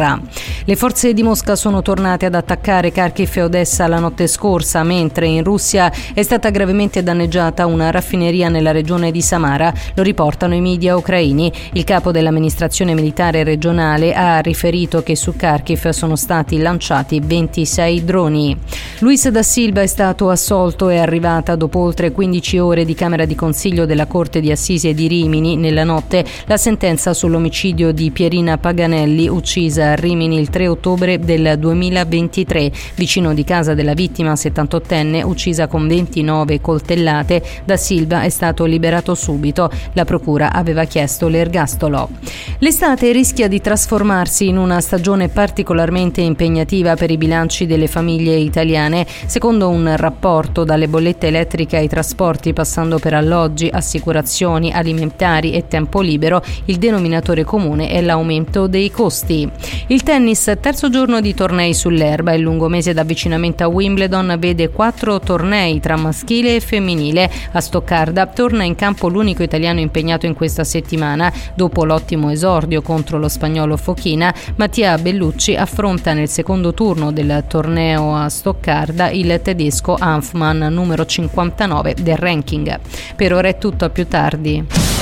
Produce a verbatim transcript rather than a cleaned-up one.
guerra. Le forze di Mosca sono tornate ad attaccare Kharkiv e Odessa la notte scorsa, mentre in Russia è stata gravemente danneggiata una raffineria nella regione di Samara, lo riportano i media ucraini. Il capo dell'amministrazione militare regionale ha riferito che su Kharkiv sono stati lanciati ventisei droni. Luis da Silva è stato assolto e è arrivata dopo oltre quindici ore di camera di consiglio della Corte di Assise di Rimini nella notte la sentenza sull'omicidio di Pierina Paganelli, uccisa a Rimini il tre ottobre del duemilaventitré, vicino di casa della vittima settantottenne uccisa con ventinove coltellate. Da Silva è stato liberato subito. La procura aveva chiesto l'ergastolo. L'estate rischia di trasformarsi in una stagione particolarmente impegnativa per i bilanci delle famiglie italiane. Secondo un rapporto, dalle bollette elettriche ai trasporti, passando per alloggi, assicurazioni, alimentari e tempo libero, il denominatore comune è l'aumento dei costi. Il tennis, terzo giorno di tornei sull'erba. Il lungo mese d'avvicinamento a Wimbledon vede quattro tornei tra maschile e femminile. A Stoccarda torna in campo l'unico italiano impegnato in questa settimana. Dopo l'ottimo esordio contro lo spagnolo Fochina, Mattia Bellucci affronta nel secondo turno del torneo a Stoccarda il tedesco Hanfmann, numero cinquantanove del ranking. Per ora è tutto, a più tardi.